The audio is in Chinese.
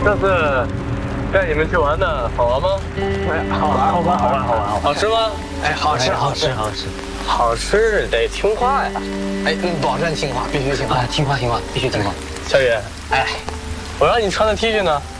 这次带你们去玩的好玩吗？ 好玩，好玩，好玩，好玩， 好吃吗？ 哎，好吃，好吃，好吃， 好吃得听话呀！ 哎，保证听话，必须听话， 听话，必须听话。 小雨， 哎， 我让你穿的 T 恤呢？